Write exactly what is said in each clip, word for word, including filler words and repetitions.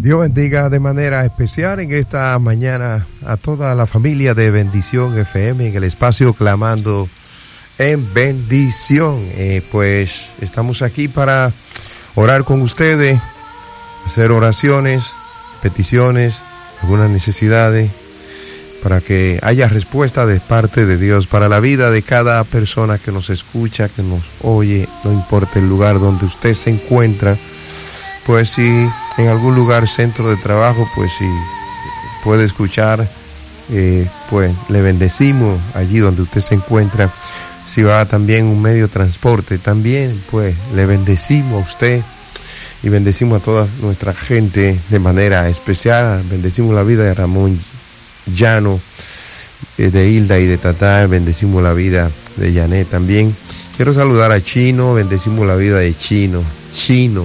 Dios bendiga de manera especial en esta mañana a toda la familia de Bendición F M en el espacio Clamando en Bendición. Eh, pues estamos aquí para orar con ustedes, hacer oraciones, peticiones, algunas necesidades, para que haya respuesta de parte de Dios para la vida de cada persona que nos escucha, que nos oye, no importa el lugar donde usted se encuentra. Pues si en algún lugar, centro de trabajo, pues si puede escuchar, eh, pues le bendecimos allí donde usted se encuentra. Si va también un medio de transporte, también pues le bendecimos a usted y bendecimos a toda nuestra gente de manera especial. Bendecimos la vida de Ramón Llano, eh, de Hilda y de Tatá. Bendecimos la vida de Janet también. Quiero saludar a Chino, bendecimos la vida de Chino, Chino.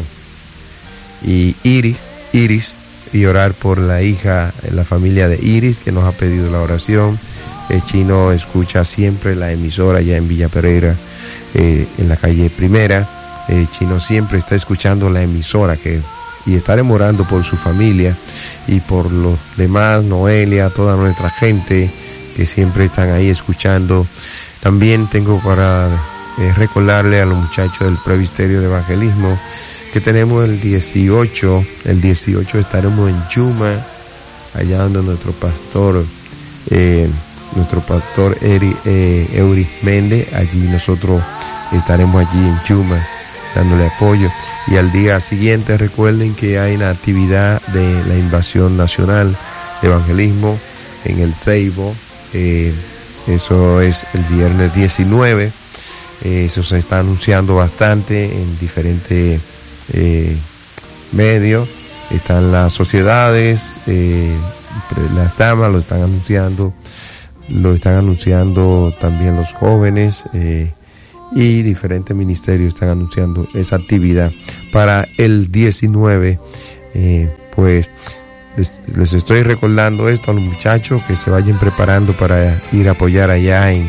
y Iris, Iris, y orar por la hija, la familia de Iris, que nos ha pedido la oración. El Chino escucha siempre la emisora allá en Villa Pereira, eh, en la calle Primera. El Chino siempre está escuchando la emisora, que, y estaremos orando por su familia y por los demás, Noelia, toda nuestra gente que siempre están ahí escuchando. También tengo para eh, recordarle a los muchachos del Presbiterio de Evangelismo que tenemos el dieciocho, el dieciocho estaremos en Yuma, allá donde nuestro pastor, eh, nuestro pastor Eri, eh, Euris Méndez, allí nosotros estaremos allí en Yuma, dándole apoyo. Y al día siguiente recuerden que hay una actividad de la Invasión Nacional de Evangelismo en el Ceibo, eh, eso es el viernes diecinueve, eh, eso se está anunciando bastante en diferentes Eh, medios, están las sociedades, eh, las damas lo están anunciando, lo están anunciando también los jóvenes, eh, y diferentes ministerios están anunciando esa actividad para el diecinueve. Eh, pues les, les estoy recordando esto a los muchachos que se vayan preparando para ir a apoyar allá en